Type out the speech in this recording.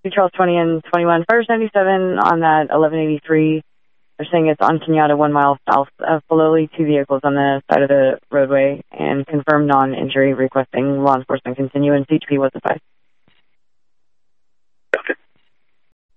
Charles 20 and 21. Fires 97 on that 1183. They're saying it's on Kenyatta 1 mile south of Filoli, 2 vehicles on the side of the roadway, and confirmed non-injury, requesting law enforcement continue, and CHP was advised.